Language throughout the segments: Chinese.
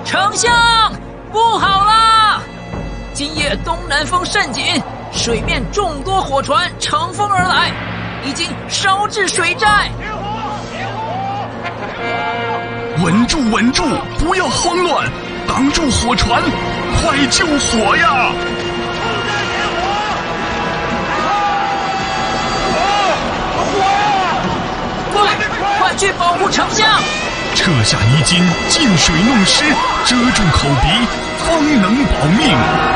丞相，不好啦！今夜东南风甚紧，水面众多火船乘风而来，已经烧至水寨。 稳住，稳住，不要慌乱，挡住火船，快救火呀！ 快去保护丞相！ 撤下泥巾，进水弄湿，遮住口鼻，方能保命。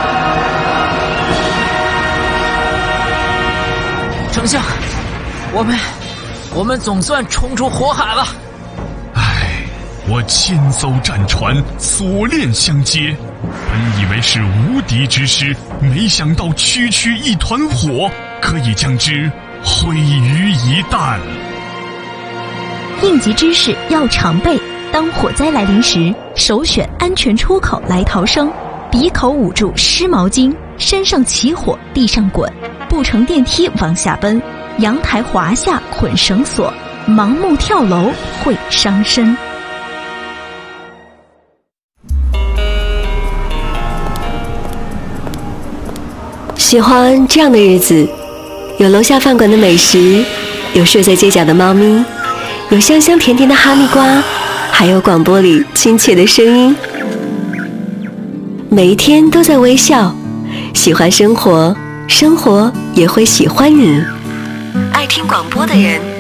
丞相，我们总算冲出火海了。 我千艘战船锁链相接，本以为是无敌之师，没想到区区一团火可以将之毁于一旦。 应急知识要常备，当火灾来临时，首选安全出口来逃生，鼻口捂住湿毛巾，身上起火地上滚，不乘电梯往下奔，阳台滑下捆绳索，盲目跳楼会伤身。 喜欢这样的日子，有楼下饭馆的美食，有睡在街角的猫咪，有香香甜甜的哈密瓜，还有广播里亲切的声音。每一天都在微笑，喜欢生活，生活也会喜欢你。爱听广播的人